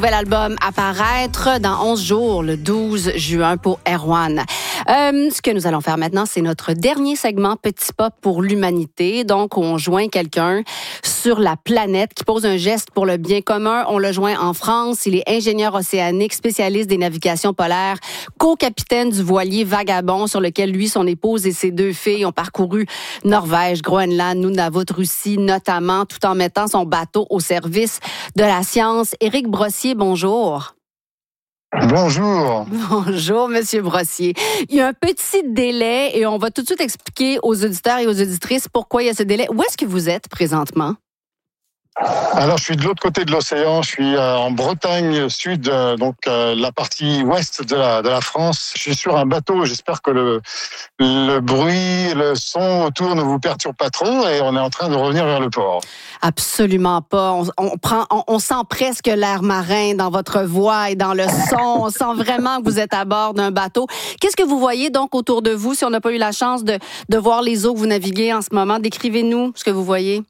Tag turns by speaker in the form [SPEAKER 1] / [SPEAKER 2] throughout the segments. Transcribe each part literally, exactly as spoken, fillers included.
[SPEAKER 1] Nouvel album à paraître dans onze jours, le douze juin pour Erwan. Euh, ce que nous allons faire maintenant, c'est notre dernier segment Petit pas pour l'humanité. Donc, on joint quelqu'un sur la planète qui pose un geste pour le bien commun. On le joint en France. Il est ingénieur océanique, spécialiste des navigations polaires, co-capitaine du voilier Vagabond sur lequel lui, son épouse et ses deux filles ont parcouru Norvège, Groenland, Nunavut, Russie notamment, tout en mettant son bateau au service de la science. Éric Brossier, bonjour.
[SPEAKER 2] Bonjour.
[SPEAKER 1] Bonjour, Monsieur Brossier. Il y a un petit délai et on va tout de suite expliquer aux auditeurs et aux auditrices pourquoi il y a ce délai. Où est-ce que vous êtes présentement?
[SPEAKER 2] Alors, je suis de l'autre côté de l'océan. Je suis euh, en Bretagne Sud, euh, donc euh, la partie ouest de la, de la France. Je suis sur un bateau. J'espère que le, le bruit, le son autour ne vous perturbe pas trop et on est en train de revenir vers le port.
[SPEAKER 1] Absolument pas. On, on prend, on, on sent presque l'air marin dans votre voix et dans le son. On sent vraiment que vous êtes à bord d'un bateau. Qu'est-ce que vous voyez donc autour de vous si on n'a pas eu la chance de, de voir les eaux que vous naviguez en ce moment? Décrivez-nous ce que vous voyez.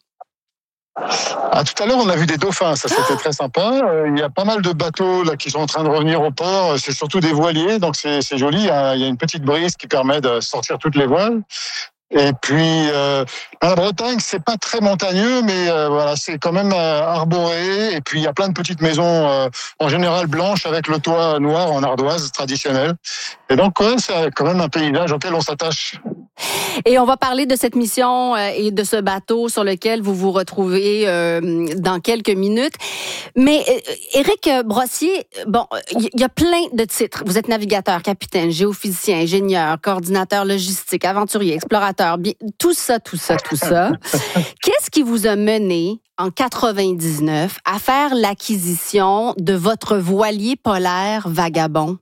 [SPEAKER 2] Ah, tout à l'heure, on a vu des dauphins, ça c'était très sympa. Euh, il y a pas mal de bateaux là qui sont en train de revenir au port. C'est surtout des voiliers, donc c'est, c'est joli. Il y, a, il y a une petite brise qui permet de sortir toutes les voiles. Et puis, euh, la Bretagne, c'est pas très montagneux, mais euh, voilà, c'est quand même euh, arboré. Et puis, il y a plein de petites maisons, euh, en général blanches, avec le toit noir en ardoise traditionnelle. Et donc, ouais, c'est quand même un paysage auquel on s'attache.
[SPEAKER 1] Et on va parler de cette mission euh, et de ce bateau sur lequel vous vous retrouvez euh, dans quelques minutes. Mais euh, Éric Brossier, bon, il y a plein de titres. Vous êtes navigateur, capitaine, géophysicien, ingénieur, coordinateur logistique, aventurier, explorateur, bien, tout ça, tout ça, tout ça. Qu'est-ce qui vous a mené en quatre-vingt-dix-neuf à faire l'acquisition de votre voilier polaire Vagabond?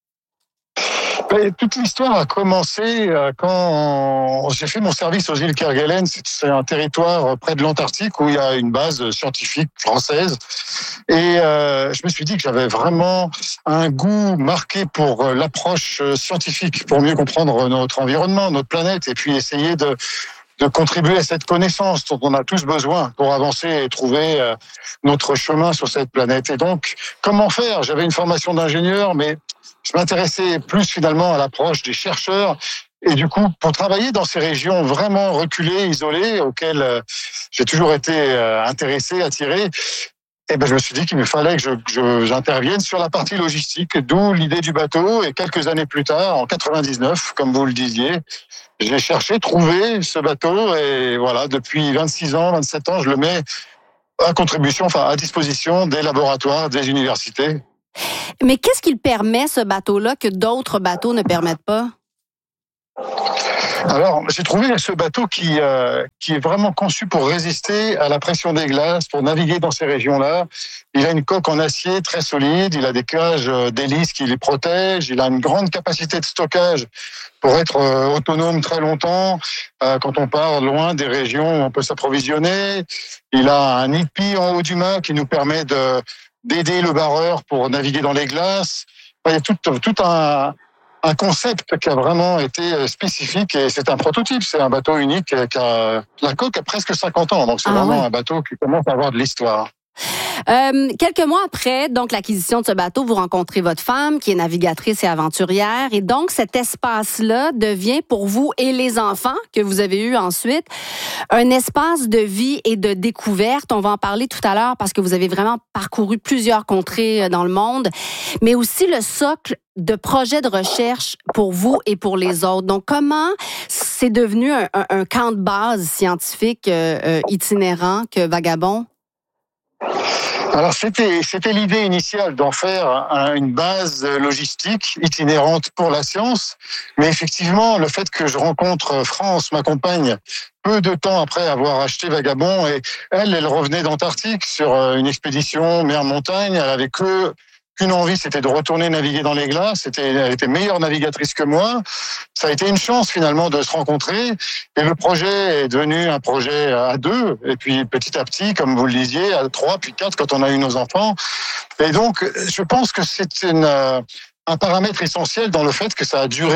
[SPEAKER 2] Toute l'histoire a commencé quand j'ai fait mon service aux îles Kerguelen. C'est un territoire près de l'Antarctique où il y a une base scientifique française. Et euh, je me suis dit que j'avais vraiment un goût marqué pour l'approche scientifique, pour mieux comprendre notre environnement, notre planète, et puis essayer de, de contribuer à cette connaissance dont on a tous besoin pour avancer et trouver notre chemin sur cette planète. Et donc, comment faire? J'avais une formation d'ingénieur, mais je m'intéressais plus finalement à l'approche des chercheurs. Et du coup, pour travailler dans ces régions vraiment reculées, isolées, auxquelles euh, j'ai toujours été euh, intéressé, attiré, eh ben, je me suis dit qu'il me fallait que je, je, j'intervienne sur la partie logistique, d'où l'idée du bateau. Et quelques années plus tard, en quatre-vingt-dix-neuf, comme vous le disiez, j'ai cherché, trouvé ce bateau. Et voilà, depuis vingt-six ans, vingt-sept ans, je le mets à contribution, enfin à disposition des laboratoires, des universités.
[SPEAKER 1] Mais qu'est-ce qu'il permet, ce bateau-là, que d'autres bateaux ne permettent pas?
[SPEAKER 2] Alors, j'ai trouvé ce bateau qui, euh, qui est vraiment conçu pour résister à la pression des glaces, pour naviguer dans ces régions-là. Il a une coque en acier très solide, il a des cages d'hélice qui les protègent, il a une grande capacité de stockage pour être euh, autonome très longtemps euh, quand on part loin des régions où on peut s'approvisionner. Il a un I P I en haut du mât qui nous permet de d'aider le barreur pour naviguer dans les glaces. Il y a tout, tout un, un concept qui a vraiment été spécifique et c'est un prototype. C'est un bateau unique qui a, la coque a presque cinquante ans. Donc c'est ah, vraiment ouais. un bateau qui commence à avoir de l'histoire.
[SPEAKER 1] Euh, quelques mois après, donc l'acquisition de ce bateau, vous rencontrez votre femme qui est navigatrice et aventurière et donc cet espace-là devient pour vous et les enfants que vous avez eus ensuite un espace de vie et de découverte. On va en parler tout à l'heure parce que vous avez vraiment parcouru plusieurs contrées dans le monde, mais aussi le socle de projets de recherche pour vous et pour les autres. Donc, comment c'est devenu un, un, un camp de base scientifique euh, euh, itinérant que Vagabond?
[SPEAKER 2] Alors, c'était, c'était l'idée initiale d'en faire un, une base logistique itinérante pour la science. Mais effectivement, le fait que je rencontre France, ma compagne, peu de temps après avoir acheté Vagabond, et elle, elle revenait d'Antarctique sur une expédition mer-montagne. Elle avait que qu'une envie, c'était de retourner naviguer dans les glaces. C'était, elle était meilleure navigatrice que moi. Ça a été une chance finalement de se rencontrer. Et le projet est devenu un projet à deux. Et puis petit à petit, comme vous le disiez, à trois, puis quatre quand on a eu nos enfants. Et donc, je pense que c'est une, un paramètre essentiel dans le fait que ça a duré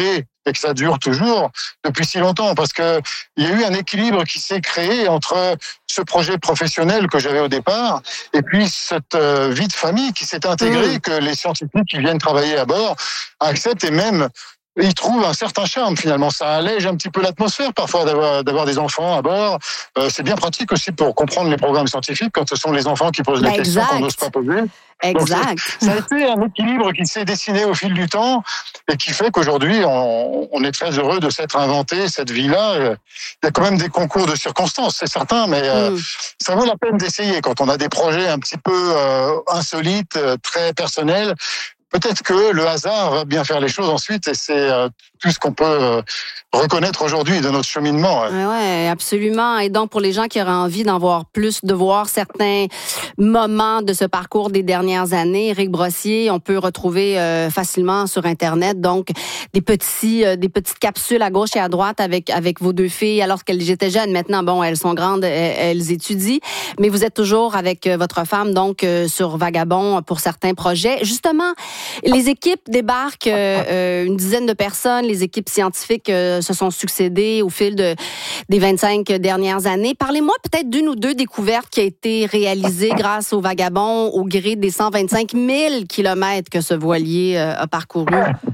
[SPEAKER 2] et que ça dure toujours depuis si longtemps, parce que il y a eu un équilibre qui s'est créé entre ce projet professionnel que j'avais au départ et puis cette vie de famille qui s'est intégrée, mmh. que les scientifiques qui viennent travailler à bord acceptent et même ils trouvent un certain charme finalement. Ça allège un petit peu l'atmosphère parfois d'avoir, d'avoir des enfants à bord. Euh, c'est bien pratique aussi pour comprendre les programmes scientifiques quand ce sont les enfants qui posent les
[SPEAKER 1] exact.
[SPEAKER 2] questions qu'on n'ose pas poser.
[SPEAKER 1] Exact.
[SPEAKER 2] Donc, ça a été un équilibre qui s'est dessiné au fil du temps et qui fait qu'aujourd'hui, on, on est très heureux de s'être inventé cette vie-là. Il y a quand même des concours de circonstances, c'est certain, mais euh, mm. ça vaut la peine d'essayer quand on a des projets un petit peu euh, insolites, très personnels. Peut-être que le hasard va bien faire les choses ensuite et c'est euh, tout ce qu'on peut euh, reconnaître aujourd'hui de notre cheminement.
[SPEAKER 1] Ouais. ouais, absolument. Et donc, pour les gens qui auraient envie d'en voir plus, de voir certains moments de ce parcours des dernières années, Éric Brossier, on peut retrouver euh, facilement sur Internet, donc, des petits, euh, des petites capsules à gauche et à droite avec, avec vos deux filles, alors qu'elles étaient jeunes. Maintenant, bon, elles sont grandes, elles, elles étudient, mais vous êtes toujours avec votre femme, donc, euh, sur Vagabond pour certains projets. Justement, les équipes débarquent, euh, euh, une dizaine de personnes, les équipes scientifiques euh, se sont succédées au fil de, des vingt-cinq dernières années. Parlez-moi peut-être d'une ou deux découvertes qui ont été réalisées grâce au Vagabond au gré des cent vingt-cinq mille kilomètres que ce voilier euh, a parcouru.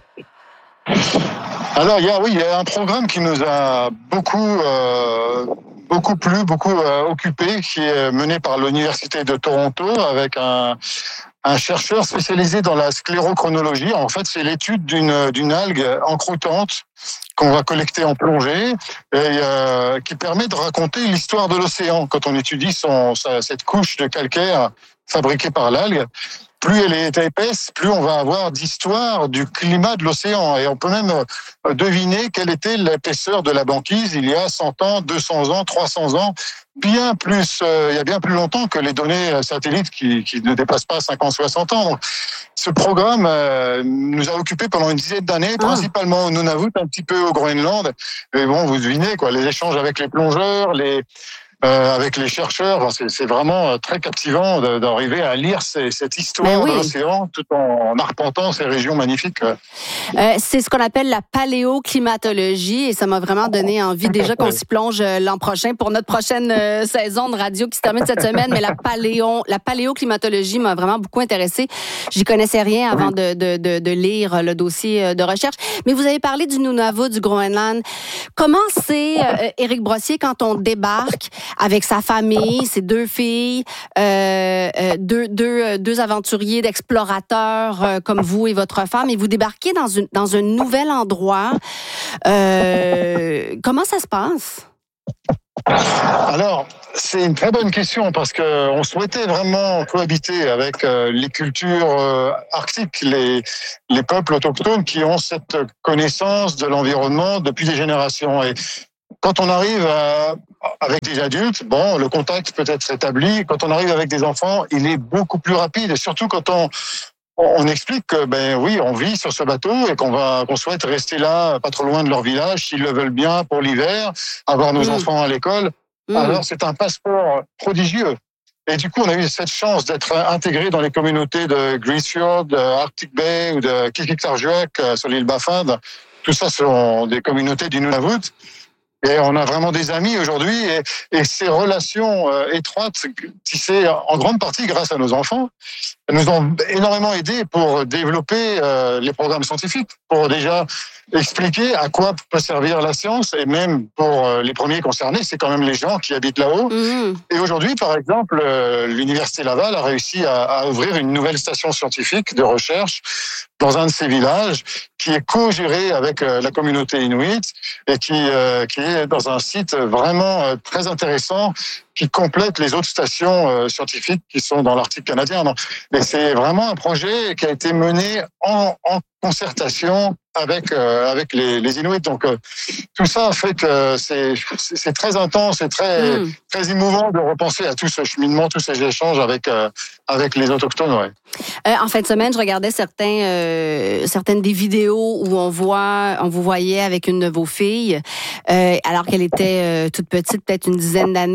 [SPEAKER 2] Alors, il y a, oui, il y a un programme qui nous a beaucoup... Euh... beaucoup plu, beaucoup euh, occupé, qui est mené par l'Université de Toronto avec un, un chercheur spécialisé dans la sclérochronologie. En fait, c'est l'étude d'une, d'une algue encroûtante qu'on va collecter en plongée et euh, qui permet de raconter l'histoire de l'océan. Quand on étudie son, sa, cette couche de calcaire fabriquée par l'algue, plus elle est épaisse, plus on va avoir d'histoire du climat de l'océan. Et on peut même deviner quelle était l'épaisseur de la banquise il y a cent ans, deux cents ans, trois cents ans, bien plus, euh, il y a bien plus longtemps que les données satellites qui, qui ne dépassent pas cinquante, soixante ans. Donc, ce programme euh, nous a occupés pendant une dizaine d'années, ah. principalement au Nunavut, un petit peu au Groenland. Mais bon, vous devinez, quoi, les échanges avec les plongeurs, les... Euh, avec les chercheurs, c'est, c'est vraiment très captivant de, d'arriver à lire ces, cette histoire oui. de l'océan tout en arpentant ces régions magnifiques. Euh,
[SPEAKER 1] c'est ce qu'on appelle la paléoclimatologie et ça m'a vraiment donné envie déjà qu'on s'y plonge l'an prochain pour notre prochaine euh, saison de radio qui se termine cette semaine. Mais la, paléo, la paléoclimatologie m'a vraiment beaucoup intéressée. J'y connaissais rien avant de, de, de, de lire le dossier de recherche. Mais vous avez parlé du Nunavut, du Groenland. Comment c'est, euh, Éric Brossier, quand on débarque avec sa famille, ses deux filles, euh, deux, deux, deux aventuriers, d'explorateurs euh, comme vous et votre femme, et vous débarquez dans, une, dans un nouvel endroit. Euh, comment ça se passe?
[SPEAKER 2] Alors, c'est une très bonne question parce que on souhaitait vraiment cohabiter avec euh, les cultures euh, arctiques, les, les peuples autochtones qui ont cette connaissance de l'environnement depuis des générations. Et quand on arrive à, avec des adultes, bon, le contact peut être établi. Quand on arrive avec des enfants, il est beaucoup plus rapide. Et surtout quand on, on explique que, ben oui, on vit sur ce bateau et qu'on va, qu'on souhaite rester là, pas trop loin de leur village, s'ils le veulent bien pour l'hiver, avoir nos mmh. enfants à l'école. Mmh. Alors c'est un passeport prodigieux. Et du coup, on a eu cette chance d'être intégré dans les communautés de Grisfjord, de Arctic Bay ou de Qikiqtarjuaq sur l'île Baffin. Tout ça sont des communautés du Nunavut. Et on a vraiment des amis aujourd'hui et, et ces relations euh, étroites tissées en grande partie grâce à nos enfants nous ont énormément aidés pour développer euh, les programmes scientifiques, pour déjà expliquer à quoi peut servir la science et même pour euh, les premiers concernés, c'est quand même les gens qui habitent là-haut. Mmh. Et aujourd'hui, par exemple, euh, l'Université Laval a réussi à, à ouvrir une nouvelle station scientifique de recherche dans un de ces villages qui est co-géré avec euh, la communauté inuit et qui, euh, qui est dans un site vraiment euh, très intéressant qui complète les autres stations euh, scientifiques qui sont dans l'Arctique canadien. Donc, et c'est vraiment un projet qui a été mené en, en concertation avec euh, avec les, les Inuits. Donc euh, tout ça fait que c'est c'est très intense et très mmh. très émouvant de repenser à tout ce cheminement, tous ces échanges avec euh, avec les autochtones. Ouais.
[SPEAKER 1] Euh, en fin de semaine, je regardais certains euh, certaines des vidéos où on voit on vous voyait avec une de vos filles euh, alors qu'elle était euh, toute petite, peut-être une dizaine d'années, et elle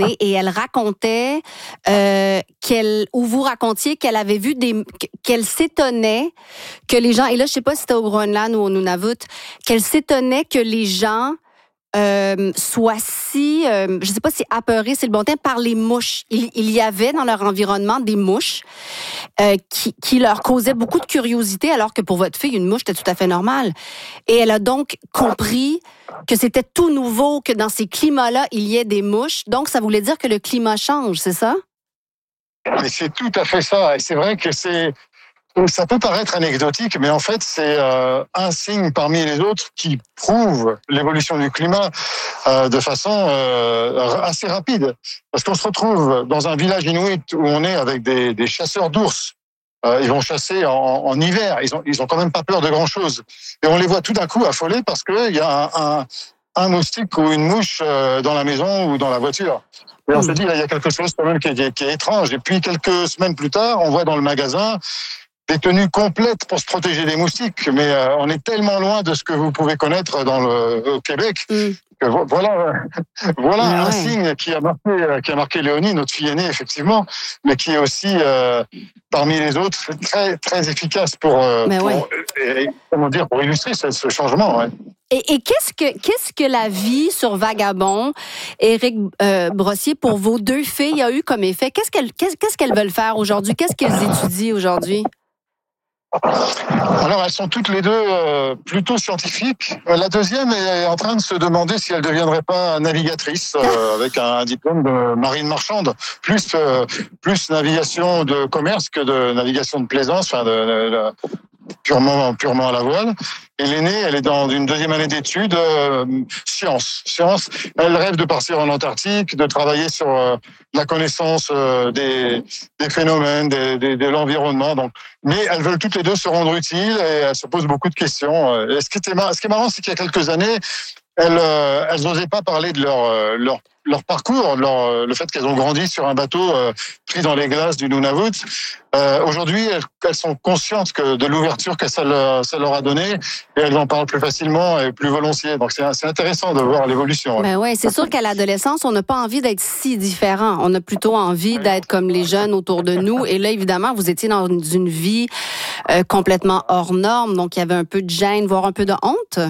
[SPEAKER 1] racontait euh, qu'elle, ou vous racontiez qu'elle avait vu des, qu'elle s'étonnait que les gens, et là je sais pas si c'était au Groenland ou au Nunavut, qu'elle s'étonnait que les gens euh, soient si, euh, je sais pas si apeurés c'est le bon terme, par les mouches. Il, il y avait dans leur environnement des mouches euh, qui, qui leur causaient beaucoup de curiosité, alors que pour votre fille, une mouche était tout à fait normale. Et elle a donc compris que c'était tout nouveau, que dans ces climats-là, il y ait des mouches. Donc, ça voulait dire que le climat change, c'est ça?
[SPEAKER 2] Mais c'est tout à fait ça. Et c'est vrai que c'est, ça peut paraître anecdotique, mais en fait, c'est euh, un signe parmi les autres qui prouve l'évolution du climat euh, de façon euh, assez rapide. Parce qu'on se retrouve dans un village inuit où on est avec des, des chasseurs d'ours. Euh, ils vont chasser en, en hiver. Ils ont, ils ont quand même pas peur de grand-chose. Et on les voit tout d'un coup affolés parce qu'il y a un, un, un moustique ou une mouche euh, dans la maison ou dans la voiture. Et on se dit, là, il y a quelque chose quand même qui est, qui est étrange. Et puis, quelques semaines plus tard, on voit dans le magasin des tenues complètes pour se protéger des moustiques. Mais euh, on est tellement loin de ce que vous pouvez connaître dans le, au Québec. Mm. Que voilà, voilà ouais. un signe qui a marqué, qui a marqué Léonie, notre fille aînée, effectivement, mais qui est aussi euh, parmi les autres très très efficace pour, euh, pour
[SPEAKER 1] ouais.
[SPEAKER 2] et, comment dire, pour illustrer ce, ce changement. Ouais.
[SPEAKER 1] Et, et qu'est-ce que qu'est-ce que la vie sur Vagabond, Éric euh, Brossier, pour vos deux filles a eu comme effet? Qu'est-ce qu'elles qu'est-ce, qu'est-ce qu'elles veulent faire aujourd'hui? Qu'est-ce qu'elles étudient aujourd'hui?
[SPEAKER 2] Alors, elles sont toutes les deux euh, plutôt scientifiques. La deuxième est en train de se demander si elle ne deviendrait pas navigatrice euh, avec un diplôme de marine marchande, plus euh, plus navigation de commerce que de navigation de plaisance, enfin de, de, de purement purement à la voile. Et l'aînée, elle est dans une deuxième année d'études euh, sciences. Sciences. Elle rêve de partir en Antarctique, de travailler sur euh, la connaissance euh, des, des phénomènes, des, des, de l'environnement. Donc, mais elles veulent toutes les deux se rendre utiles et elles se posent beaucoup de questions. Et ce qui est marrant, ce qui est marrant, c'est qu'il y a quelques années, elles, euh, elles n'osaient pas parler de leur euh, leur leur parcours, leur, le fait qu'elles ont grandi sur un bateau euh, pris dans les glaces du Nunavut. Euh, aujourd'hui, elles, elles sont conscientes que de l'ouverture que ça leur, ça leur a donné et elles en parlent plus facilement et plus volontiers. Donc, c'est, c'est intéressant de voir l'évolution.
[SPEAKER 1] Ben ouais, c'est sûr qu'à l'adolescence, on n'a pas envie d'être si différent. On a plutôt envie d'être comme les jeunes autour de nous. Et là, évidemment, vous étiez dans une vie euh, complètement hors norme. Donc, il y avait un peu de gêne, voire un peu de honte.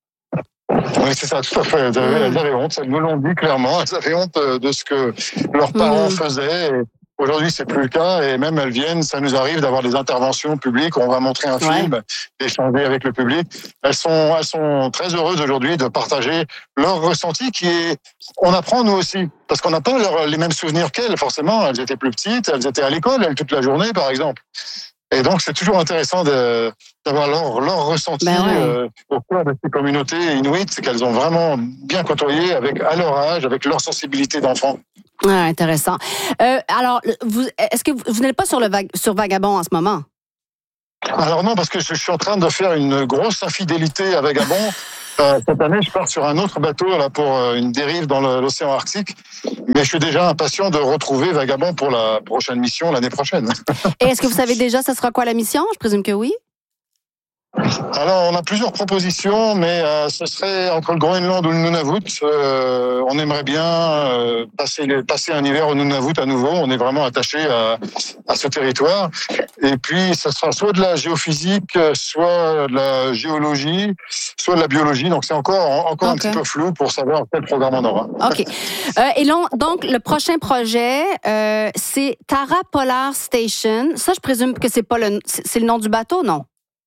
[SPEAKER 2] Oui, c'est ça, tout à fait. Elles avaient, elles avaient honte, elles me l'ont dit clairement. Elles avaient honte de ce que leurs parents mmh. faisaient. Et aujourd'hui, c'est plus le cas. Et même elles viennent, ça nous arrive d'avoir des interventions publiques. On va montrer un ouais. film, échanger avec le public. Elles sont, elles sont très heureuses aujourd'hui de partager leur ressenti qui est, on apprend nous aussi. Parce qu'on n'a pas leur, les mêmes souvenirs qu'elles, forcément. Elles étaient plus petites, elles étaient à l'école, elles, toute la journée, par exemple. Et donc, c'est toujours intéressant de, d'avoir leur, leur ressenti ben ouais. euh, au cœur de ces communautés inuites, c'est qu'elles ont vraiment bien côtoyé avec, à leur âge, avec leur sensibilité d'enfant.
[SPEAKER 1] Ah, intéressant. Euh, alors, vous, est-ce que vous, vous n'êtes pas sur, le vague, sur Vagabond en ce moment?
[SPEAKER 2] Alors non, parce que je, je suis en train de faire une grosse infidélité à Vagabond. Euh, cette année, je pars sur un autre bateau là pour euh, une dérive dans le, l'océan Arctique. Mais je suis déjà impatient de retrouver Vagabond pour la prochaine mission l'année prochaine.
[SPEAKER 1] Et est-ce que vous savez déjà, ça sera quoi la mission? Je présume que oui.
[SPEAKER 2] Alors, on a plusieurs propositions, mais euh, ce serait entre le Groenland ou le Nunavut. Euh, on aimerait bien euh, passer, les, passer un hiver au Nunavut à nouveau. On est vraiment attaché à, à ce territoire. Et puis, ce sera soit de la géophysique, soit de la géologie, soit de la biologie. Donc, c'est encore, encore okay. un petit peu flou pour savoir quel programme on aura.
[SPEAKER 1] OK. Euh, et là, donc, le prochain projet, euh, c'est Tara Polar Station. Ça, je présume que c'est pas le, c'est le nom du bateau, non?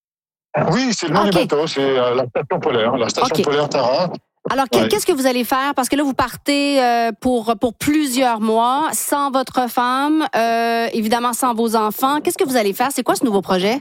[SPEAKER 2] Oui, c'est le nom okay. du bateau, c'est euh, la station polaire, la station okay. polaire Tara.
[SPEAKER 1] Alors, ouais. qu'est-ce que vous allez faire? Parce que là, vous partez euh, pour pour plusieurs mois, sans votre femme, euh, évidemment sans vos enfants. Qu'est-ce que vous allez faire? C'est quoi ce nouveau projet?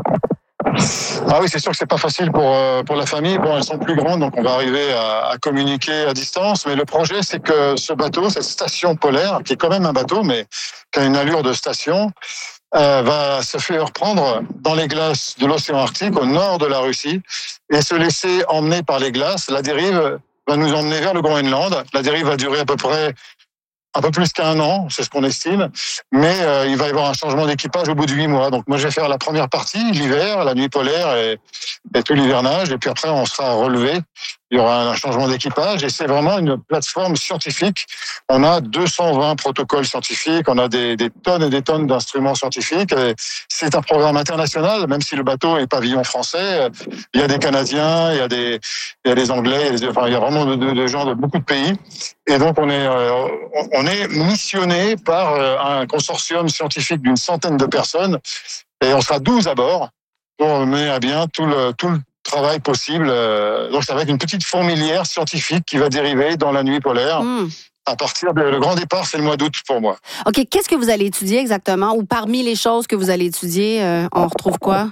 [SPEAKER 2] Ah oui, c'est sûr que c'est pas facile pour euh, pour la famille. Bon, elles sont plus grandes, donc on va arriver à, à communiquer à distance. Mais le projet, c'est que ce bateau, cette station polaire, qui est quand même un bateau, mais qui a une allure de station, Euh, va se faire prendre dans les glaces de l'océan Arctique au nord de la Russie et se laisser emmener par les glaces. La dérive va nous emmener vers le Groenland. La dérive va durer à peu près un peu plus qu'un an, c'est ce qu'on estime, mais euh, il va y avoir un changement d'équipage au bout de huit mois. Donc moi, je vais faire la première partie, l'hiver, la nuit polaire, et, et tout l'hivernage. Et puis après, on sera relevé. Il y aura un changement d'équipage et c'est vraiment une plateforme scientifique. On a deux cent vingt protocoles scientifiques, on a des, des tonnes et des tonnes d'instruments scientifiques. Et c'est un programme international, même si le bateau est pavillon français. Il y a des Canadiens, il y a des, il y a des Anglais, il y a, des, enfin, il y a vraiment de, de, de gens de beaucoup de pays. Et donc on est, euh, on est missionné par un consortium scientifique d'une centaine de personnes et on sera douze à bord pour mener à bien tout le, tout le travail possible. Donc ça va être une petite fourmilière scientifique qui va dériver dans la nuit polaire. Mmh. À partir de le grand départ, c'est le mois d'août pour moi.
[SPEAKER 1] OK, qu'est-ce que vous allez étudier exactement? Ou parmi les choses que vous allez étudier, euh, on retrouve quoi?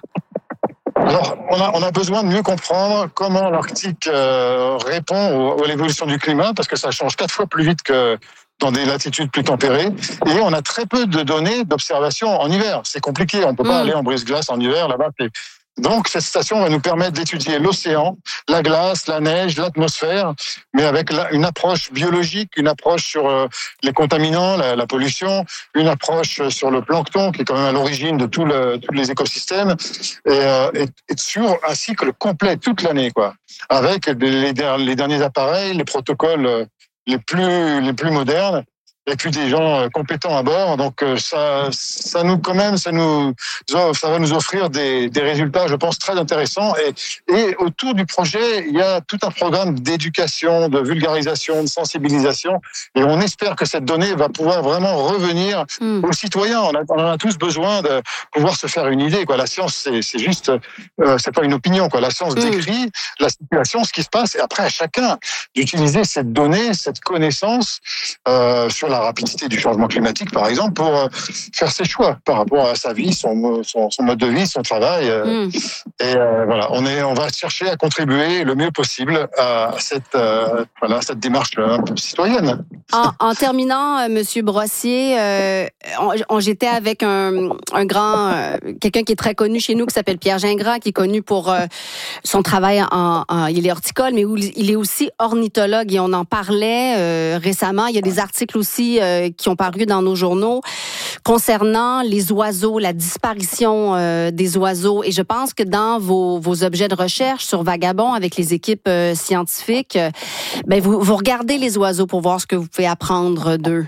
[SPEAKER 2] Alors, on a, on a besoin de mieux comprendre comment l'Arctique euh, répond au, à l'évolution du climat, parce que ça change quatre fois plus vite que dans des latitudes plus tempérées. Et on a très peu de données d'observation en hiver. C'est compliqué, on ne peut pas mmh. aller en brise-glace en hiver là-bas. Donc, cette station va nous permettre d'étudier l'océan, la glace, la neige, l'atmosphère, mais avec une approche biologique, une approche sur les contaminants, la, la pollution, une approche sur le plancton, qui est quand même à l'origine de tout le, tous les écosystèmes, et, et, et sur un cycle complet toute l'année, quoi, avec les, les derniers appareils, les protocoles les plus, les plus modernes. Et puis des gens compétents à bord, donc ça, ça nous quand même, ça nous, ça va nous offrir des, des résultats, je pense, très intéressants. Et, et autour du projet, il y a tout un programme d'éducation, de vulgarisation, de sensibilisation. Et on espère que cette donnée va pouvoir vraiment revenir mmh. aux citoyens. On, a, on en a tous besoin de pouvoir se faire une idée, quoi. La science, c'est, c'est juste, euh, c'est pas une opinion, quoi. La science mmh. décrit la situation, ce qui se passe, et après à chacun d'utiliser cette donnée, cette connaissance euh, sur la rapidité du changement climatique, par exemple, pour euh, faire ses choix par rapport à sa vie, son, son, son mode de vie, son travail. Euh, mmh. Et euh, voilà, on est, on va chercher à contribuer le mieux possible à cette, euh, voilà, cette démarche un peu citoyenne.
[SPEAKER 1] En, en terminant, euh, Monsieur Brossier, euh, on, on, j'étais avec un, un grand, euh, quelqu'un qui est très connu chez nous, qui s'appelle Pierre Gingras, qui est connu pour euh, son travail en, en, il est horticole, mais où il est aussi ornithologue, et on en parlait euh, récemment. Il y a des articles aussi euh, qui ont paru dans nos journaux concernant les oiseaux, la disparition euh, des oiseaux. Et je pense que dans vos, vos objets de recherche sur Vagabond, avec les équipes euh, scientifiques, euh, ben vous, vous regardez les oiseaux pour voir ce que vous pouvez apprendre d'eux.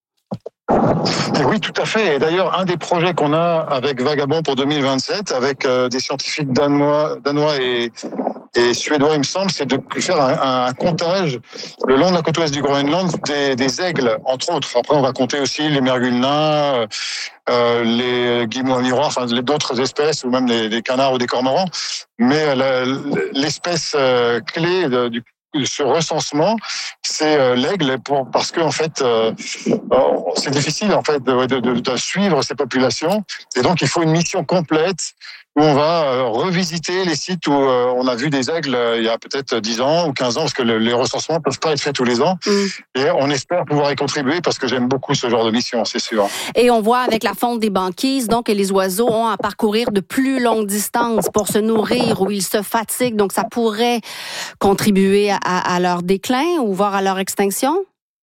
[SPEAKER 2] Et oui, tout à fait. Et d'ailleurs, un des projets qu'on a avec Vagabond pour deux mille vingt-sept, avec euh, des scientifiques danois, danois et, et suédois, il me semble, c'est de faire un, un comptage le long de la côte ouest du Groenland des, des aigles, entre autres. Après, on va compter aussi les mergules nains, euh, les guillemots miroirs, enfin d'autres espèces, ou même les, les canards ou des cormorans. Mais la, l'espèce euh, clé de, du ce recensement, c'est l'aigle, pour, parce que en fait, euh, c'est difficile en fait de, de, de, de suivre ces populations, et donc il faut une mission complète où on va revisiter les sites où on a vu des aigles il y a peut-être dix ans ou quinze ans, parce que les recensements ne peuvent pas être faits tous les ans. Mmh. Et on espère pouvoir y contribuer, parce que j'aime beaucoup ce genre de mission, c'est sûr.
[SPEAKER 1] Et on voit avec la fonte des banquises, donc, que les oiseaux ont à parcourir de plus longues distances pour se nourrir, où ils se fatiguent. Donc, ça pourrait contribuer à, à leur déclin ou voire à leur extinction?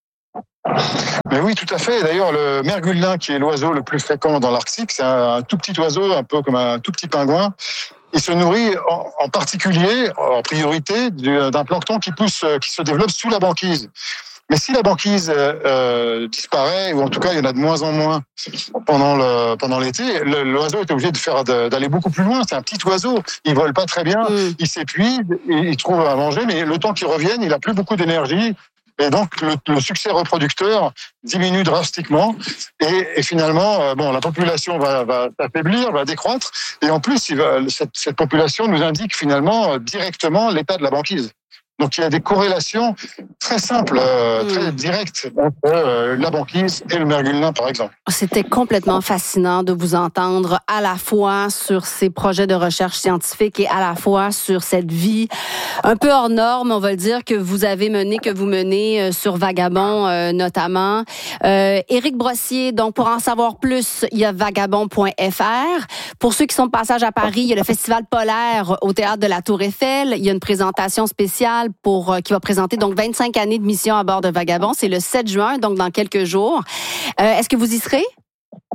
[SPEAKER 2] Mais oui, tout à fait. D'ailleurs, le mergule nain, qui est l'oiseau le plus fréquent dans l'Arctique, c'est un, un tout petit oiseau, un peu comme un tout petit pingouin. Il se nourrit en, en particulier, en priorité, d'un plancton qui pousse, qui se développe sous la banquise. Mais si la banquise euh, disparaît, ou en tout cas il y en a de moins en moins pendant le pendant l'été, le, l'oiseau est obligé de faire de, d'aller beaucoup plus loin. C'est un petit oiseau, il vole pas très bien, mmh. il s'épuise, il, il trouve à manger, mais le temps qu'il revienne, il a plus beaucoup d'énergie. Et donc, le, le succès reproducteur diminue drastiquement. Et, et finalement, euh, bon, la population va, va s'affaiblir, va décroître. Et en plus, il va, cette, cette population nous indique finalement euh, directement l'état de la banquise. Donc, il y a des corrélations très simples, euh, mmh. très directes entre euh, la banquise et le mergule nain, par exemple.
[SPEAKER 1] C'était complètement fascinant de vous entendre à la fois sur ces projets de recherche scientifique et à la fois sur cette vie un peu hors norme, on va le dire, que vous avez menée, que vous menez euh, sur Vagabond euh, notamment. Euh, Éric Brossier, donc pour en savoir plus, il y a vagabond point f r. Pour ceux qui sont de passage à Paris, il y a le Festival polaire au Théâtre de la Tour Eiffel. Il y a une présentation spéciale pour euh, qui va présenter donc vingt-cinq années de mission à bord de Vagabond. C'est le sept juin, donc dans quelques jours. Euh, est-ce que vous y serez?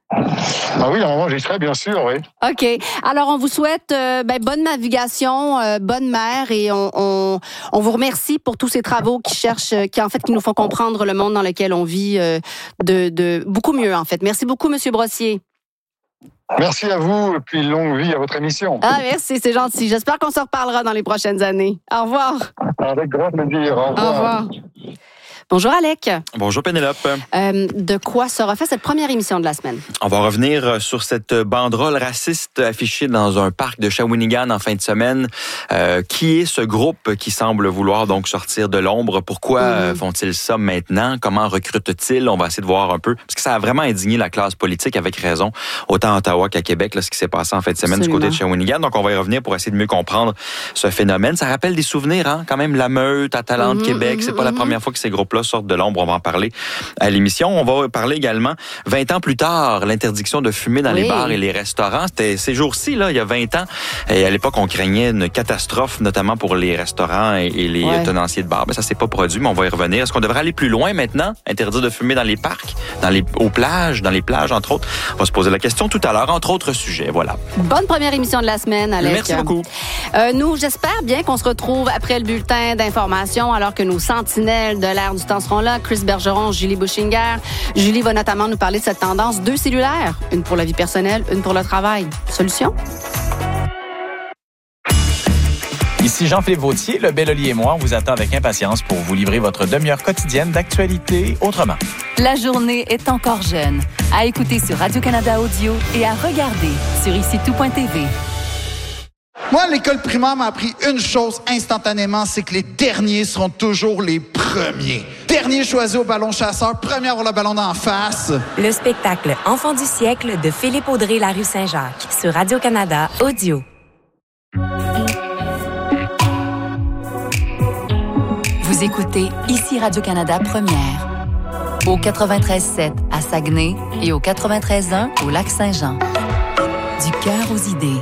[SPEAKER 2] Ah oui, normalement, j'y serai, bien sûr, oui.
[SPEAKER 1] OK. Alors, on vous souhaite euh, ben, bonne navigation, euh, bonne mer, et on, on, on vous remercie pour tous ces travaux qui cherchent, qui en fait, qui nous font comprendre le monde dans lequel on vit euh, de, de beaucoup mieux, en fait. Merci beaucoup, Monsieur Brossier.
[SPEAKER 2] Merci à vous, et puis longue vie à votre émission.
[SPEAKER 1] Ah, merci, c'est gentil. J'espère qu'on se reparlera dans les prochaines années. Au revoir.
[SPEAKER 2] Avec grand plaisir. Au revoir.
[SPEAKER 1] Au revoir. Bonjour Alec.
[SPEAKER 3] Bonjour Pénélope.
[SPEAKER 1] Euh, de quoi sera faite cette première émission de la semaine?
[SPEAKER 3] On va revenir sur cette banderole raciste affichée dans un parc de Shawinigan en fin de semaine. Euh, qui est ce groupe qui semble vouloir donc sortir de l'ombre? Pourquoi mm-hmm. font-ils ça maintenant? Comment recrutent-ils? On va essayer de voir un peu. Parce que ça a vraiment indigné la classe politique avec raison, autant à Ottawa qu'à Québec, là, ce qui s'est passé en fin de semaine Absolument. Du côté de Shawinigan. Donc on va y revenir pour essayer de mieux comprendre ce phénomène. Ça rappelle des souvenirs, hein? Quand même, la Meute, Atalante, mm-hmm, Québec. C'est mm-hmm. pas la première fois que ces groupes-là sortent de l'ombre. On va en parler à l'émission. On va parler également, vingt ans plus tard, l'interdiction de fumer dans oui. les bars et les restaurants. C'était ces jours-ci, là, il y a vingt ans. Et à l'époque, on craignait une catastrophe, notamment pour les restaurants et, et les ouais. tenanciers de bars. Mais ça s'est pas produit, mais on va y revenir. Est-ce qu'on devrait aller plus loin maintenant? Interdire de fumer dans les parcs, dans les, aux plages, dans les plages, entre autres? On va se poser la question tout à l'heure, entre autres sujets. Voilà.
[SPEAKER 1] Bonne première émission de la semaine, Alec.
[SPEAKER 3] Merci beaucoup.
[SPEAKER 1] Euh, nous, j'espère bien qu'on se retrouve après le bulletin d'information, alors que nos sentinelles de l'air du temps seront là. Chris Bergeron, Julie Bouchinger. Julie va notamment nous parler de cette tendance deux cellulaires, une pour la vie personnelle, une pour le travail. Solution?
[SPEAKER 4] Ici Jean-Philippe Vautier, le Belloli et moi, on vous attend avec impatience pour vous livrer votre demi-heure quotidienne d'actualité autrement.
[SPEAKER 5] La journée est encore jeune. À écouter sur Radio-Canada Audio et à regarder sur ici tout point t v.
[SPEAKER 6] Moi, l'école primaire m'a appris une chose instantanément, c'est que les derniers seront toujours les premiers. Dernier choisi au ballon chasseur, premier à avoir le ballon d'en face.
[SPEAKER 7] Le spectacle Enfant du siècle de Philippe Audrey, La Rue Saint-Jacques, sur Radio-Canada Audio.
[SPEAKER 5] Vous écoutez ici Radio-Canada Première. Au quatre-vingt-treize sept à Saguenay et au quatre-vingt-treize un au Lac-Saint-Jean. Du cœur aux idées.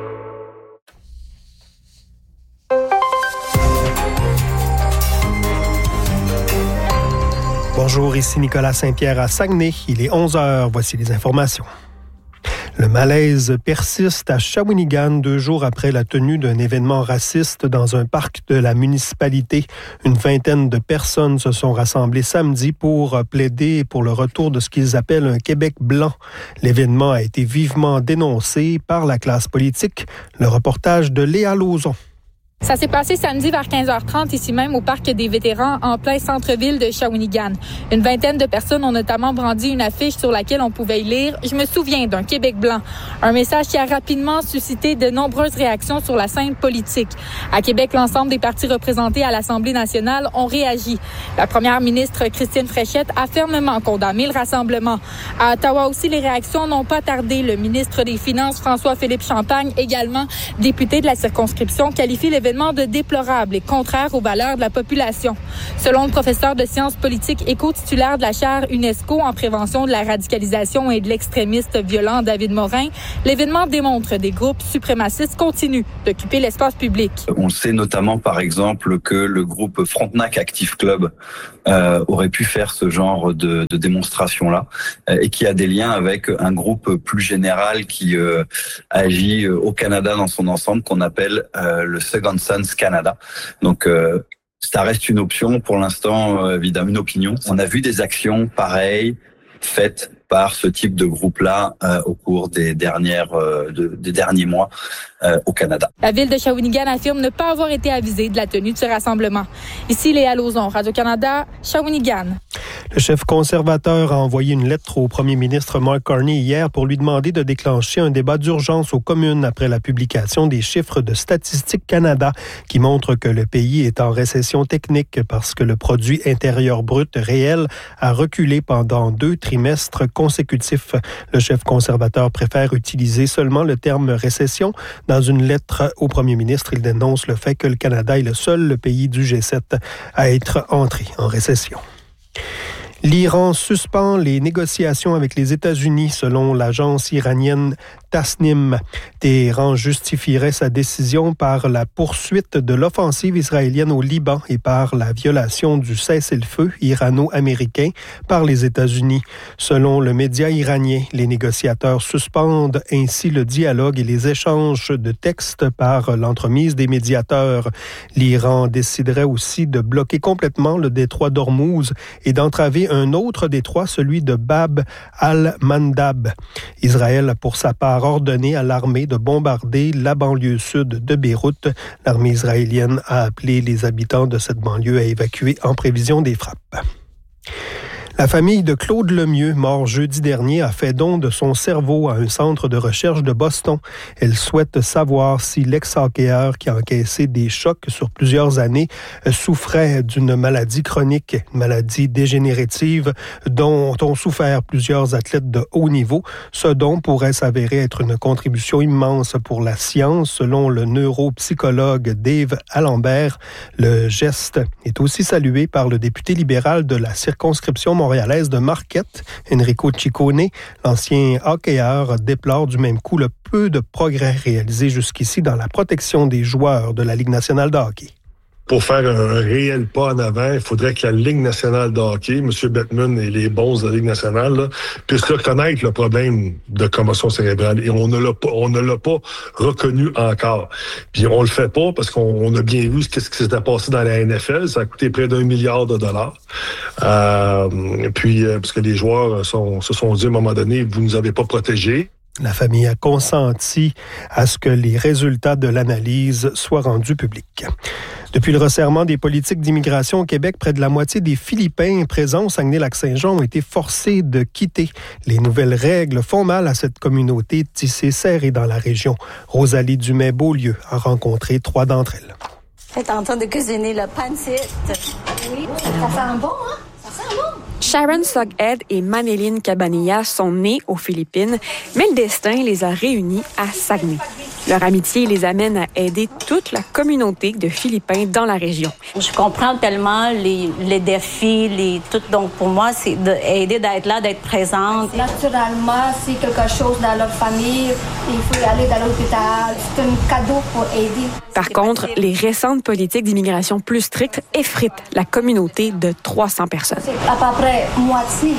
[SPEAKER 8] Bonjour, ici Nicolas Saint-Pierre à Saguenay. Il est onze heures. Voici les informations. Le malaise persiste à Shawinigan deux jours après la tenue d'un événement raciste dans un parc de la municipalité. Une vingtaine de personnes se sont rassemblées samedi pour plaider pour le retour de ce qu'ils appellent un Québec blanc. L'événement a été vivement dénoncé par la classe politique. Le reportage de Léa Lauzon.
[SPEAKER 9] Ça s'est passé samedi vers quinze heures trente, ici même au Parc des vétérans, en plein centre-ville de Shawinigan. Une vingtaine de personnes ont notamment brandi une affiche sur laquelle on pouvait y lire « Je me souviens d'un Québec blanc ». Un message qui a rapidement suscité de nombreuses réactions sur la scène politique. À Québec, l'ensemble des partis représentés à l'Assemblée nationale ont réagi. La première ministre Christine Fréchette a fermement condamné le rassemblement. À Ottawa aussi, les réactions n'ont pas tardé. Le ministre des Finances, François-Philippe Champagne, également député de la circonscription, qualifie l'événement de déplorable et contraire aux valeurs de la population. Selon le professeur de sciences politiques et co-titulaire de la chaire UNESCO en prévention de la radicalisation et de l'extrémiste violent David Morin, l'événement démontre des groupes suprémacistes continuent d'occuper l'espace public.
[SPEAKER 10] On sait notamment par exemple que le groupe Frontenac Active Club euh, aurait pu faire ce genre de, de démonstration-là euh, et qui a des liens avec un groupe plus général qui euh, agit au Canada dans son ensemble qu'on appelle euh, le Second Sons Canada. Donc euh, ça reste une option pour l'instant, euh, évidemment une opinion. On a vu des actions pareilles faites par ce type de groupe-là euh, au cours des dernières euh, de, des derniers mois euh, au Canada.
[SPEAKER 9] La ville de Shawinigan affirme ne pas avoir été avisée de la tenue de ce rassemblement. Ici Léa Lauzon, Radio-Canada, Shawinigan.
[SPEAKER 8] Le chef conservateur a envoyé une lettre au premier ministre Mark Carney hier pour lui demander de déclencher un débat d'urgence aux communes après la publication des chiffres de Statistique Canada qui montrent que le pays est en récession technique parce que le produit intérieur brut réel a reculé pendant deux trimestres consécutifs. Le chef conservateur préfère utiliser seulement le terme récession. Dans une lettre au premier ministre, il dénonce le fait que le Canada est le seul pays du G sept à être entré en récession. L'Iran suspend les négociations avec les États-Unis, selon l'agence iranienne Tasnim. Téhéran justifierait sa décision par la poursuite de l'offensive israélienne au Liban et par la violation du cessez-le-feu irano-américain par les États-Unis. Selon le média iranien, les négociateurs suspendent ainsi le dialogue et les échanges de textes par l'entremise des médiateurs. L'Iran déciderait aussi de bloquer complètement le détroit d'Ormuz et d'entraver un autre détroit, celui de Bab al-Mandab. Israël a pour sa part ordonné à l'armée de bombarder la banlieue sud de Beyrouth. L'armée israélienne a appelé les habitants de cette banlieue à évacuer en prévision des frappes. La famille de Claude Lemieux, mort jeudi dernier, a fait don de son cerveau à un centre de recherche de Boston. Elle souhaite savoir si l'ex-hockeyeur qui a encaissé des chocs sur plusieurs années souffrait d'une maladie chronique, une maladie dégénérative dont ont souffert plusieurs athlètes de haut niveau. Ce don pourrait s'avérer être une contribution immense pour la science, selon le neuropsychologue Dave Alembert. Le geste est aussi salué par le député libéral de la circonscription montréalaise de Marquette, Enrico Ciccone. L'ancien hockeyeur déplore du même coup le peu de progrès réalisés jusqu'ici dans la protection des joueurs de la Ligue nationale de hockey.
[SPEAKER 11] Pour faire un réel pas en avant, il faudrait que la Ligue nationale de hockey, M. Bettman et les bons de la Ligue nationale, là, puissent reconnaître le problème de commotion cérébrale. Et on ne l'a pas, on ne l'a pas reconnu encore. Puis on le fait pas parce qu'on on a bien vu ce qui s'était passé dans la N F L. Ça a coûté près d'un milliard de dollars. Euh, puis, parce que les joueurs sont, se sont dit à un moment donné, vous nous avez pas protégés.
[SPEAKER 8] La famille a consenti à ce que les résultats de l'analyse soient rendus publics. Depuis le resserrement des politiques d'immigration au Québec, près de la moitié des Philippins présents au Saguenay-Lac-Saint-Jean ont été forcés de quitter. Les nouvelles règles font mal à cette communauté tissée serrée dans la région. Rosalie Dumais-Beaulieu a rencontré trois d'entre elles.
[SPEAKER 12] Elle est en train de cuisiner le pancit. Oui, ça sent bon, hein? Ça sent bon.
[SPEAKER 13] Sharon Soghead et Manéline Cabanilla sont nées aux Philippines, mais le destin les a réunis à Saguenay. Leur amitié les amène à aider toute la communauté de Philippins dans la région.
[SPEAKER 12] Je comprends tellement les, les défis, les tout. Donc pour moi, c'est d'aider, d'être là, d'être présente.
[SPEAKER 14] Naturellement, c'est quelque chose dans leur famille, il faut aller dans l'hôpital. C'est un cadeau pour aider.
[SPEAKER 13] Par contre, les récentes politiques d'immigration plus strictes effritent la communauté de trois cents personnes.
[SPEAKER 14] C'est à peu près moitié.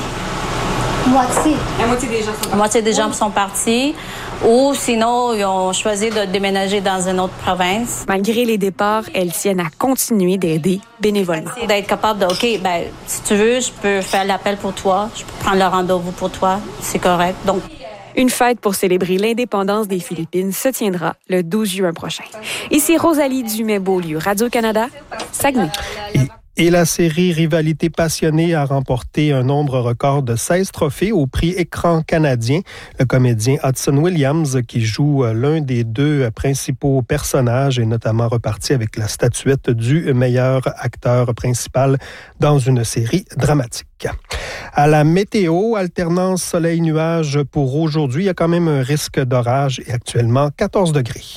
[SPEAKER 14] Moitié.
[SPEAKER 13] La moitié des gens sont partis.
[SPEAKER 12] La moitié des gens sont partis. Ou sinon, ils ont choisi de déménager dans une autre province.
[SPEAKER 13] Malgré les départs, elles tiennent à continuer d'aider bénévolement.
[SPEAKER 12] D'être capable de, OK, ben, si tu veux, je peux faire l'appel pour toi, je peux prendre le rendez-vous pour toi, c'est correct. Donc,
[SPEAKER 13] une fête pour célébrer l'indépendance des Philippines se tiendra le douze juin prochain. Ici Rosalie Dumais-Beaulieu, Radio-Canada, Saguenay.
[SPEAKER 8] Et... Et la série Rivalité passionnée a remporté un nombre record de seize trophées au prix Écran canadien. Le comédien Hudson Williams, qui joue l'un des deux principaux personnages, est notamment reparti avec la statuette du meilleur acteur principal dans une série dramatique. À la météo, alternance soleil-nuage pour aujourd'hui. Il y a quand même un risque d'orage et actuellement quatorze degrés.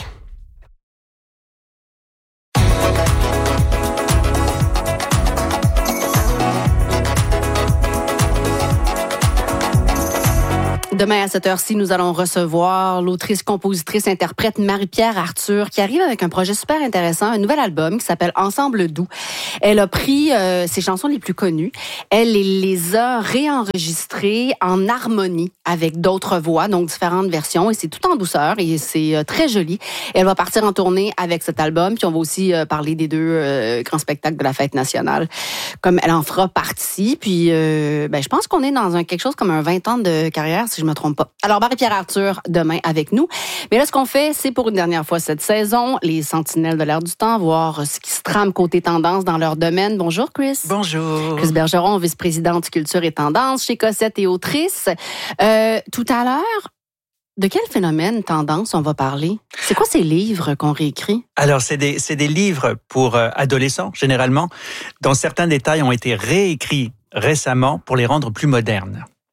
[SPEAKER 1] Demain à cette heure-ci, nous allons recevoir l'autrice, compositrice, interprète Marie-Pierre Arthur qui arrive avec un projet super intéressant, un nouvel album qui s'appelle Ensemble doux. Elle a pris euh, ses chansons les plus connues, elle les a réenregistrées en harmonie avec d'autres voix, donc différentes versions, et c'est tout en douceur et c'est euh, très joli. Elle va partir en tournée avec cet album, puis on va aussi euh, parler des deux euh, grands spectacles de la Fête nationale, comme elle en fera partie. Puis euh, ben, je pense qu'on est dans un, quelque chose comme un vingt ans de carrière, si je me trompe pas. Alors, Marie-Pierre Arthur, demain avec nous. Mais là, ce qu'on fait, c'est pour une dernière fois cette saison, les sentinelles de l'air du temps, voir ce qui se trame côté tendance dans leur domaine. Bonjour, Chris.
[SPEAKER 15] Bonjour.
[SPEAKER 1] Chris Bergeron, vice-présidente culture et tendance chez Cossette et autrice. Euh, tout à l'heure, de quel phénomène tendance on va parler? C'est quoi ces livres qu'on réécrit?
[SPEAKER 15] Alors, c'est des, c'est des livres pour euh, adolescents, généralement, dont certains détails ont été réécrits récemment pour les rendre plus modernes.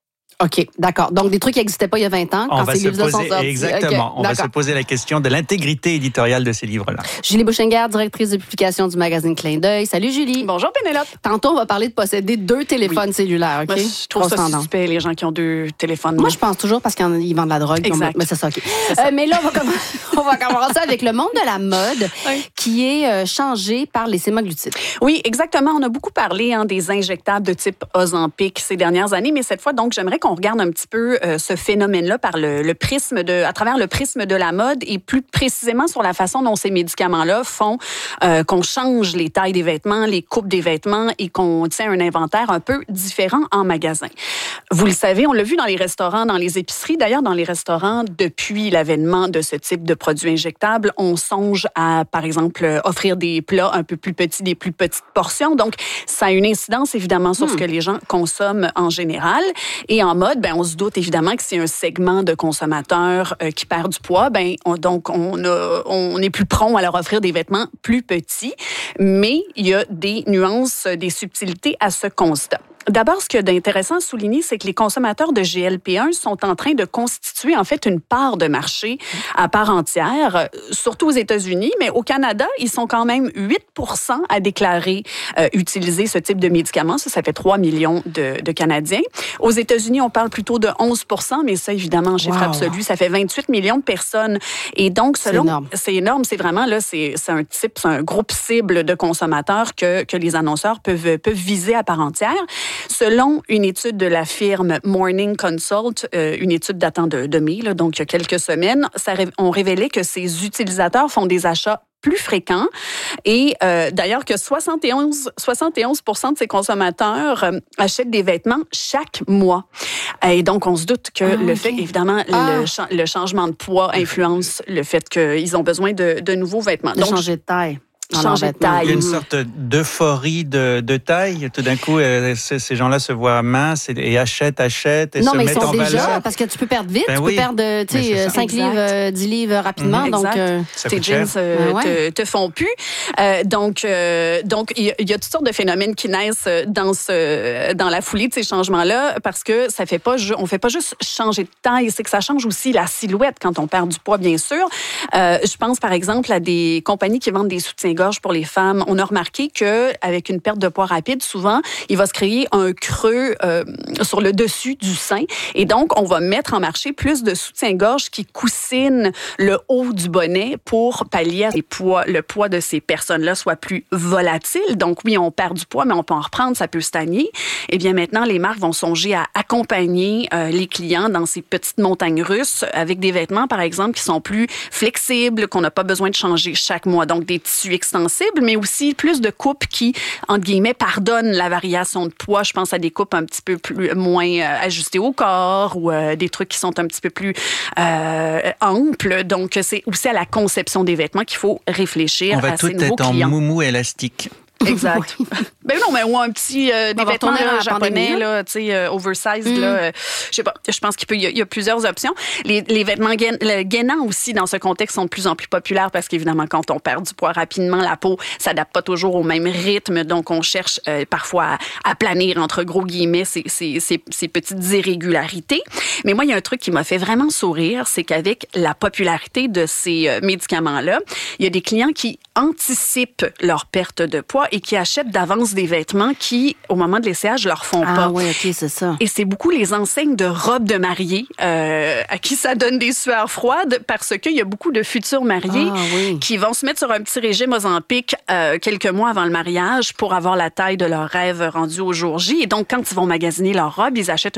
[SPEAKER 1] OK, d'accord. Donc, des trucs qui n'existaient pas il y a vingt ans,
[SPEAKER 15] on
[SPEAKER 1] quand
[SPEAKER 15] va
[SPEAKER 1] ces
[SPEAKER 15] se
[SPEAKER 1] livres-là sont
[SPEAKER 15] poser,
[SPEAKER 1] sortis.
[SPEAKER 15] exactement.
[SPEAKER 1] Okay,
[SPEAKER 15] on va se poser la question de l'intégrité éditoriale de ces livres-là.
[SPEAKER 1] Julie Bouchinger, directrice de publication du magazine Clin d'œil. Salut, Julie.
[SPEAKER 16] Bonjour, Pénélope.
[SPEAKER 1] Tantôt, on va parler de posséder deux téléphones
[SPEAKER 16] oui.
[SPEAKER 1] cellulaires, OK?
[SPEAKER 16] Moi, je trouve ça suspect, les gens qui ont deux téléphones.
[SPEAKER 1] Moi, je pense toujours parce qu'ils vendent de la drogue.
[SPEAKER 16] Exact.
[SPEAKER 1] Mais c'est ça, OK.
[SPEAKER 16] C'est ça.
[SPEAKER 1] Euh, mais là, on va, comm- on va commencer avec le monde de la mode
[SPEAKER 16] oui.
[SPEAKER 1] qui est euh, changé par les sémaglutides.
[SPEAKER 16] Oui, exactement. On a beaucoup parlé hein, des injectables de type Ozempic ces dernières années, mais cette fois, donc, j'aimerais qu'on regarde un petit peu euh, ce phénomène-là par le, le prisme de, à travers le prisme de la mode et plus précisément sur la façon dont ces médicaments-là font euh, qu'on change les tailles des vêtements, les coupes des vêtements et qu'on tient un inventaire un peu différent en magasin. Vous le savez, on l'a vu dans les restaurants, dans les épiceries. D'ailleurs, dans les restaurants, depuis l'avènement de ce type de produits injectables, on songe à, par exemple, offrir des plats un peu plus petits, des plus petites portions. Donc, ça a une incidence, évidemment, sur hmm. ce que les gens consomment en général. Et en mode, ben, on se doute, évidemment, que c'est un segment de consommateurs euh, qui perd du poids. Ben, on, donc, on, a, on est plus prompt à leur offrir des vêtements plus petits. Mais il y a des nuances, des subtilités à ce constat. D'abord, ce qu'il y a d'intéressant à souligner, c'est que les consommateurs de G L P un sont en train de constituer, en fait, une part de marché à part entière, surtout aux États-Unis, mais au Canada, ils sont quand même huit pour cent à déclarer euh, utiliser ce type de médicaments. Ça, ça fait trois millions de, de Canadiens. Aux États-Unis, on parle plutôt de onze pour cent, mais ça, évidemment, en chiffre wow. absolu, ça fait vingt-huit millions de personnes. Et donc, selon...
[SPEAKER 1] C'est énorme.
[SPEAKER 16] C'est énorme. C'est vraiment, là, c'est, c'est un type, c'est un groupe cible de consommateurs que, que les annonceurs peuvent, peuvent viser à part entière. Selon une étude de la firme Morning Consult, euh, une étude datant de, de mai, là, donc il y a quelques semaines, ça, on révélait que ces utilisateurs font des achats plus fréquents et euh, d'ailleurs que soixante et onze pour cent de ces consommateurs euh, achètent des vêtements chaque mois. Et donc, on se doute que ah, le okay. fait, évidemment, ah. le, cha- le changement de poids influence le fait qu'ils ont besoin de, de nouveaux vêtements.
[SPEAKER 1] De
[SPEAKER 16] donc,
[SPEAKER 1] changer de taille.
[SPEAKER 15] Changer de taille. Il y a une sorte d'euphorie de, de taille. Tout d'un coup, euh, ces gens-là se voient minces et, et achètent, achètent et
[SPEAKER 1] non,
[SPEAKER 15] se
[SPEAKER 1] mais
[SPEAKER 15] mettent
[SPEAKER 1] ils sont
[SPEAKER 15] en
[SPEAKER 1] déjà,
[SPEAKER 15] valeur.
[SPEAKER 1] Parce que tu peux perdre vite.
[SPEAKER 15] Ben
[SPEAKER 1] tu
[SPEAKER 15] oui.
[SPEAKER 1] peux perdre cinq livres, dix livres rapidement.
[SPEAKER 16] Mmh,
[SPEAKER 1] donc,
[SPEAKER 16] euh, tes jeans euh, ah, ouais. te, te font plus. Euh, donc, euh, donc il y, y a toutes sortes de phénomènes qui naissent dans, ce, dans la foulée de ces changements-là parce que ça fait pas, on fait pas juste changer de taille, c'est que ça change aussi la silhouette quand on perd du poids, bien sûr. Euh, je pense, par exemple, à des compagnies qui vendent des soutiens-gorge pour les femmes. On a remarqué qu'avec une perte de poids rapide, souvent, il va se créer un creux euh, sur le dessus du sein. Et donc, on va mettre en marché plus de soutien-gorge qui coussinent le haut du bonnet pour pallier à les poids, le poids de ces personnes-là soit plus volatile. Donc, oui, on perd du poids, mais on peut en reprendre, ça peut stagner. Eh bien, maintenant, les marques vont songer à accompagner euh, les clients dans ces petites montagnes russes avec des vêtements, par exemple, qui sont plus flexibles, qu'on n'a pas besoin de changer chaque mois. Donc, des tissus extensibles, mais aussi plus de coupes qui, entre guillemets, pardonnent la variation de poids. Je pense à des coupes un petit peu plus moins euh, ajustées au corps ou euh, des trucs qui sont un petit peu plus euh, amples. Donc, c'est aussi à la conception des vêtements qu'il faut réfléchir à ces nouveaux clients.
[SPEAKER 15] On va tout être en moumou élastique.
[SPEAKER 16] Exact. Ben non, mais ou un petit euh, des vêtements là, japonais là, tu sais euh, oversized mm. là, euh, je sais pas, je pense qu'il peut il y, y a plusieurs options. Les, les vêtements gain, gainants aussi dans ce contexte sont de plus en plus populaires parce qu'évidemment quand on perd du poids rapidement, la peau s'adapte pas toujours au même rythme, donc on cherche euh, parfois à, à planir entre gros guillemets ces, ces, ces, ces petites irrégularités. Mais moi il y a un truc qui m'a fait vraiment sourire, c'est qu'avec la popularité de ces euh, médicaments là, il y a des clients qui anticipent leur perte de poids et qui achètent d'avance des vêtements qui, au moment de l'essayage, leur font
[SPEAKER 1] ah,
[SPEAKER 16] pas.
[SPEAKER 1] Ah oui, OK, c'est ça.
[SPEAKER 16] Et c'est beaucoup les enseignes de robes de mariée euh, à qui ça donne des sueurs froides parce qu'il y a beaucoup de futurs mariés
[SPEAKER 1] ah, oui.
[SPEAKER 16] qui vont se mettre sur un petit régime Ozempic euh, quelques mois avant le mariage pour avoir la taille de leur rêve rendue au jour J. Et donc, quand ils vont magasiner leur robe, ils achètent